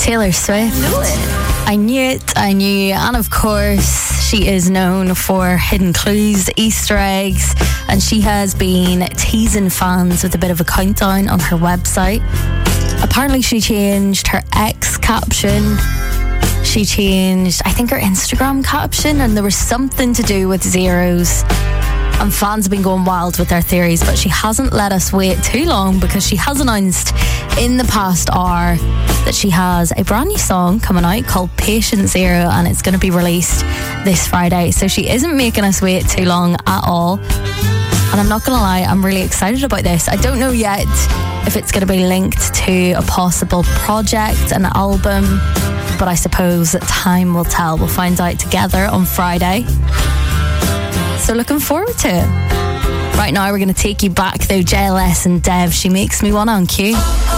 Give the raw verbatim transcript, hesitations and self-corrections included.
Taylor Swift. I knew it. I knew it, I knew, and of course she is known for hidden clues, Easter eggs, and she has been teasing fans with a bit of a countdown on her website. Apparently she changed her X caption, she changed, I think, her Instagram caption, and there was something to do with zeros. And fans have been going wild with their theories, but she hasn't let us wait too long, because she has announced in the past hour that she has a brand new song coming out called Patient Zero, and it's going to be released this Friday. So she isn't making us wait too long at all. And I'm not going to lie, I'm really excited about this. I don't know yet if it's going to be linked to a possible project, an album, but I suppose that time will tell. We'll find out together on Friday. So looking forward to it. Right now we're going to take you back though. J L S and Dev, She Makes Me Wanna on Q.